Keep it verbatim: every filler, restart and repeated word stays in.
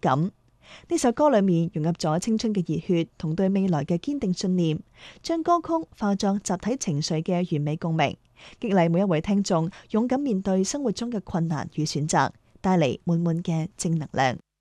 感。呢首歌裏面融入咗青春嘅熱血同對未來嘅堅定信念，將歌曲化作集體情緒嘅完美共鳴，激勵每一位聽眾勇敢面對生活中嘅困難與選擇，帶嚟滿滿嘅正能量。